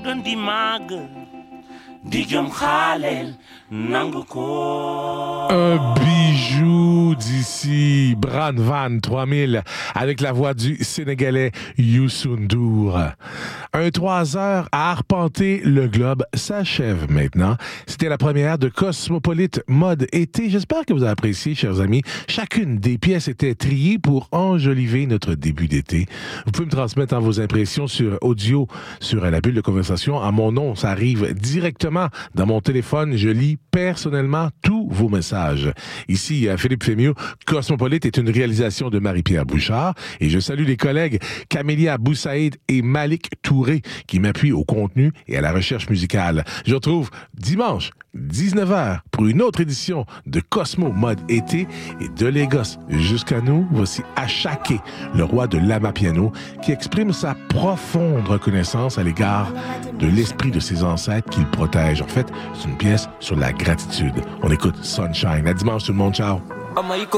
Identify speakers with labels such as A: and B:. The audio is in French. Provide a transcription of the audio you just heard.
A: gën di màgg di jëm xaaleel nangu ko.
B: Un bijou d'ici, Bran Van 3000, avec la voix du Sénégalais Youssou N'Dour. Un 3 heures à arpenter le globe s'achève maintenant. C'était la première de Cosmopolite Mode Été. J'espère que vous avez apprécié, chers amis. Chacune des pièces était triée pour enjoliver notre début d'été. Vous pouvez me transmettre vos impressions sur audio, sur la bulle de conversation. À mon nom, ça arrive directement dans mon téléphone. Je lis personnellement tous vos messages. Ici, Philippe Fémieux. Cosmopolite est une réalisation de Marie-Pierre Bouchard. Et je salue les collègues Camélia Boussaïd et Malik Touré qui m'appuient au contenu et à la recherche musicale. Je vous retrouve dimanche, 19h, pour une autre édition de Cosmo Mode Été. Et de Lagos jusqu'à nous, voici Achaké, le roi de l'Amapiano, qui exprime sa profonde reconnaissance à l'égard de l'esprit de ses ancêtres qu'il protège. En fait, c'est une pièce sur la gratitude. On écoute Sunshine. À dimanche tout le monde, ciao!